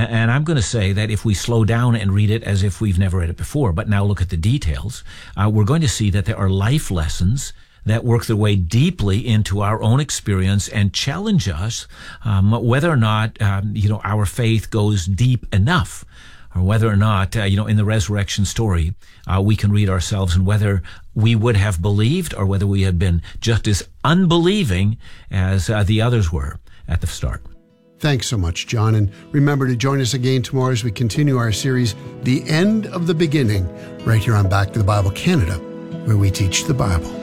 And I'm going to say that if we slow down and read it as if we've never read it before, but now look at the details, we're going to see that there are life lessons that work their way deeply into our own experience and challenge us whether or not, our faith goes deep enough, or whether or not, in the resurrection story, we can read ourselves and whether we would have believed or whether we had been just as unbelieving as the others were at the start. Thanks so much, John. And remember to join us again tomorrow as we continue our series, The End of the Beginning, right here on Back to the Bible Canada, where we teach the Bible.